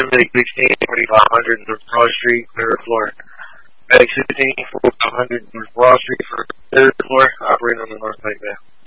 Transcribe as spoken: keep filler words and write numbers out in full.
Medic sixteen, forty-five hundred North Broad Street, third floor. Medic sixteen, forty-five hundred North Broad Street for third floor, operating on the North Lake Bay.